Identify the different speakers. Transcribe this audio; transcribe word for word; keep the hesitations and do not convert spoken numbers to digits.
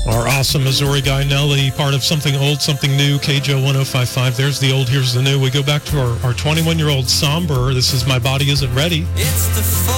Speaker 1: Our awesome Missouri guy, Nelly, part of Something Old, Something New, K J O ten fifty-five. There's the old, here's the new. We go back to our, our twenty-one-year-old Somber. This is My Body Isn't Ready.
Speaker 2: It's the